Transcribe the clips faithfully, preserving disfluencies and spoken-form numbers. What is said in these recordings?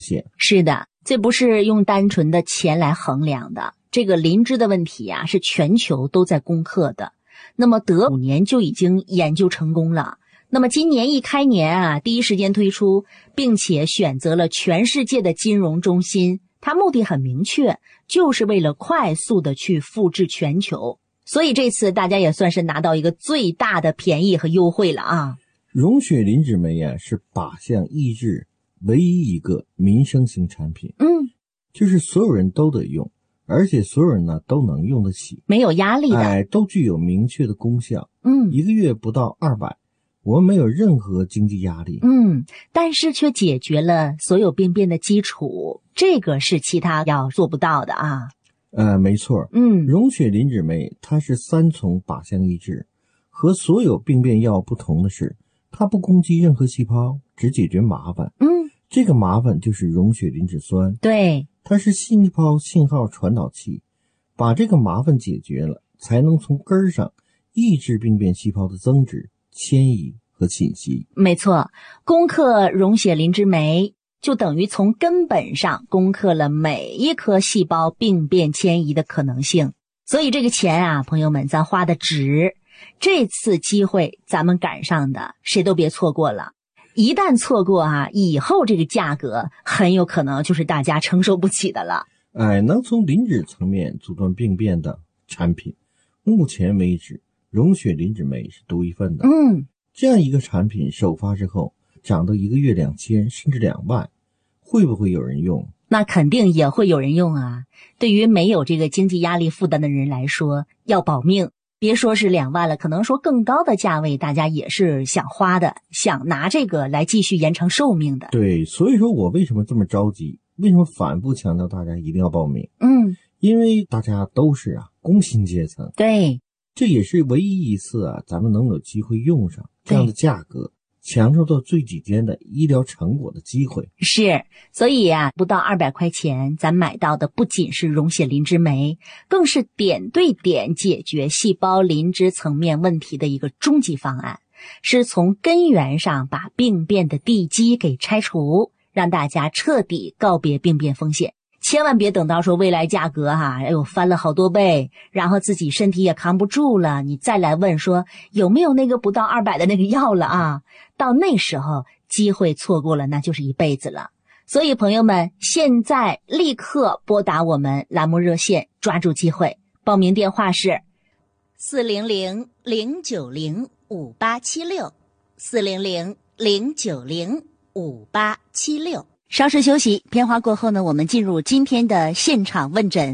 险。 是的，这不是用单纯的钱来衡量的。这个灵芝的问题啊，是全球都在攻克的。那么得五年就已经研究成功了。那么今年一开年啊，第一时间推出，并且选择了全世界的金融中心，它目的很明确，就是为了快速的去复制全球。所以这次大家也算是拿到一个最大的便宜和优惠了啊。 融雪磷脂酶啊，是靶向抑制唯一一个民生型产品。 嗯， 就是所有人都得用，而且所有人呢都能用得起， 没有压力的， 哎，都具有明确的功效。 嗯， 一个月不到二百，我们没有任何经济压力。 嗯，但是却解决了所有病变的基础，这个是其他药做不到的啊。 呃，没错。 嗯， 融雪磷脂酶它是三重靶向抑制，和所有病变药不同的是，它不攻击任何细胞，只解决麻烦。 嗯， 这个麻烦就是融雪磷脂酸。 对， 它是细胞信号传导器，把这个麻烦解决了，才能从根儿上抑制病变细胞的增殖、迁移和侵袭。 没错，攻克溶血磷脂酶就等于从根本上攻克了每一颗细胞病变迁移的可能性。所以这个钱啊，朋友们，咱花的值。这次机会咱们赶上的，谁都别错过了。一旦错过啊，以后这个价格很有可能就是大家承受不起的了。 哎，能从磷脂层面阻断病变的产品，目前为止，溶血磷脂酶是独一份的。 嗯， 这样一个产品首发之后，涨到一个月两千甚至两万，会不会有人用？ 那肯定也会有人用啊。对于没有这个经济压力负担的人来说，要保命。别说是两万了，可能说更高的价位，大家也是想花的，想拿这个来继续延长寿命的。 对，所以说我为什么这么着急？为什么反复强调大家一定要报名？ 嗯， 因为大家都是啊工薪阶层， 对， 这也是唯一一次啊咱们能有机会用上这样的价格，享受到最顶尖的医疗成果的机会。 是，所以啊，不到二百块钱，咱买到的不仅是溶血磷脂酶，更是点对点解决细胞磷脂层面问题的一个终极方案，是从根源上把病变的地基给拆除，让大家彻底告别病变风险。千万别等到说未来价格哈、啊，哎呦翻了好多倍，然后自己身体也扛不住了，你再来问说有没有那个不到二百的那个药了啊？到那时候机会错过了，那就是一辈子了。所以朋友们，现在立刻拨打我们栏目热线，抓住机会。报名电话是四零零零九零五八七六，四零零零九零五八七六。稍事休息，片花过后呢，我们进入今天的现场问诊。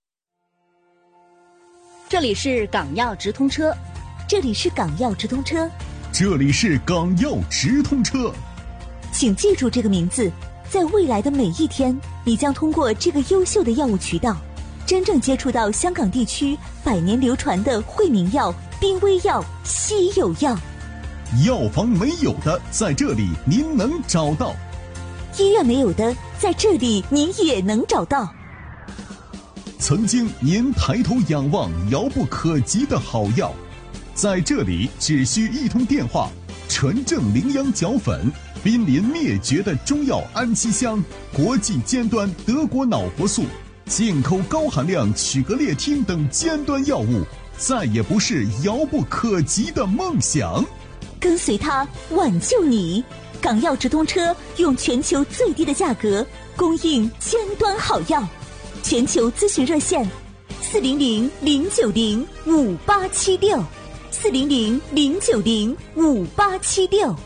这里是港药直通车， 这里是港药直通车， 这里是港药直通车。 请记住这个名字，在未来的每一天，你将通过这个优秀的药物渠道，真正接触到香港地区百年流传的惠民药、濒危药、稀有药。 药房没有的，在这里您能找到； 医院没有的，在这里您也能找到。 曾经您抬头仰望遥不可及的好药，在这里只需一通电话，纯正羚羊角粉，濒临灭绝的中药安息香，国际尖端德国脑活素，进口高含量曲格列汀等尖端药物，再也不是遥不可及的梦想。 跟随它，挽救你。港药直通车用全球最低的价格供应尖端好药，全球咨询热线四零零零九零五八七六，四零零零九零五八七六。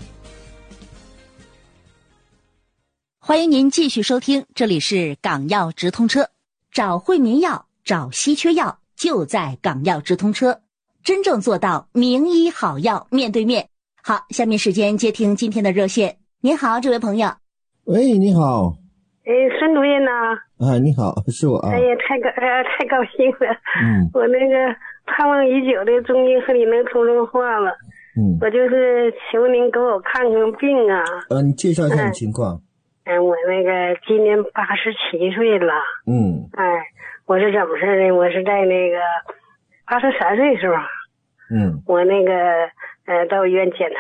欢迎您继续收听，这里是港药直通车，找惠民药，找稀缺药，就在港药直通车，真正做到名医好药面对面。好，下面时间接听今天的热线。您好，这位朋友。 喂，你好。 哎，孙主任呐。 啊，你好，是我啊。 哎呀，太高，哎呀，太高兴了。 嗯。 我那个盼望已久的终于和你能通上话了。 嗯。 我就是求您给我看看病啊。 呃，你介绍一下你情况。 哎，我那个今年八十七岁了。 嗯。 哎，我是怎么事呢？我是在那个八十三岁是吧？ 嗯。 我那个呃到医院检